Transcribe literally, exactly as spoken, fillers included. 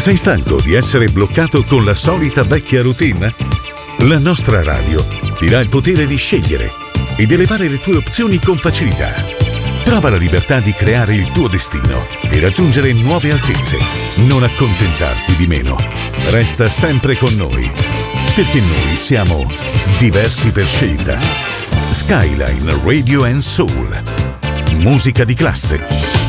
Sei stanco di essere bloccato con la solita vecchia routine? La nostra radio ti dà il potere di scegliere e di elevare le tue opzioni con facilità. Prova la libertà di creare il tuo destino e raggiungere nuove altezze. Non accontentarti di meno. Resta sempre con noi, perché noi siamo diversi per scelta. Skyline Radio and Soul. Musica di classe.